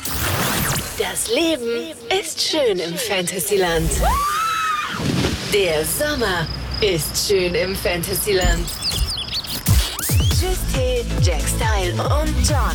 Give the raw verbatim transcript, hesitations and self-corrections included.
Das Leben ist schön im Fantasyland. Der Sommer ist schön im Fantasyland. Tschüss, T, Jack Style und John.